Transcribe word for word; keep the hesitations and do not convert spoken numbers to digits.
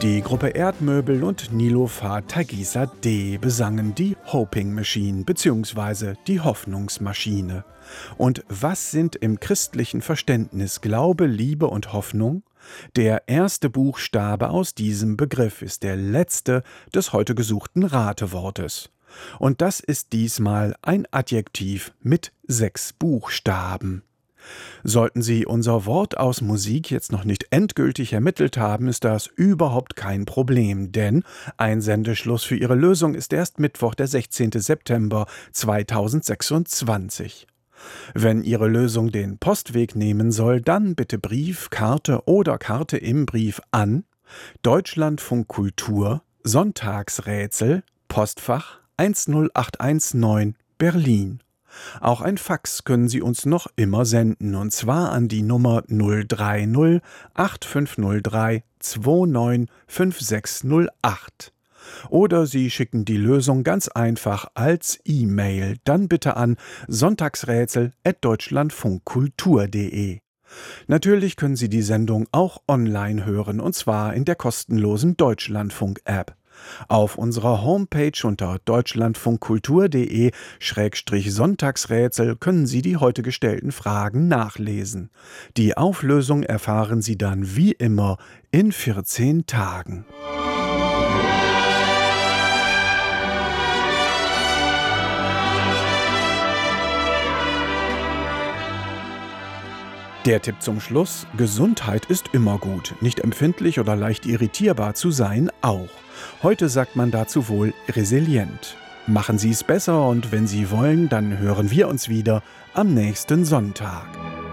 Die Gruppe Erdmöbel und Nilofar Tagisa D besangen die Hoping Machine bzw. die Hoffnungsmaschine. Und was sind im christlichen Verständnis Glaube, Liebe und Hoffnung? Der erste Buchstabe aus diesem Begriff ist der letzte des heute gesuchten Ratewortes. Und das ist diesmal ein Adjektiv mit sechs Buchstaben. Sollten Sie unser Wort aus Musik jetzt noch nicht endgültig ermittelt haben, ist das überhaupt kein Problem, denn Einsendeschluss für Ihre Lösung ist erst Mittwoch, der sechzehnten September zweitausendsechsundzwanzig. Wenn Ihre Lösung den Postweg nehmen soll, dann bitte Brief, Karte oder Karte im Brief an Deutschlandfunk Kultur, Sonntagsrätsel, Postfach eins null acht eins neun, Berlin. Auch ein Fax können Sie uns noch immer senden, und zwar an die Nummer null drei null acht fünf null drei zwei neun fünf sechs null acht. Oder Sie schicken die Lösung ganz einfach als E-Mail, dann bitte an sonntagsrätsel at deutschlandfunkkultur punkt de. Natürlich können Sie die Sendung auch online hören, und zwar in der kostenlosen Deutschlandfunk-App. Auf unserer Homepage unter deutschlandfunkkultur punkt de Schrägstrich Sonntagsrätsel können Sie die heute gestellten Fragen nachlesen. Die Auflösung erfahren Sie dann wie immer in vierzehn Tagen. Der Tipp zum Schluss: Gesundheit ist immer gut. Nicht empfindlich oder leicht irritierbar zu sein auch. Heute sagt man dazu wohl resilient. Machen Sie es besser, und wenn Sie wollen, dann hören wir uns wieder am nächsten Sonntag.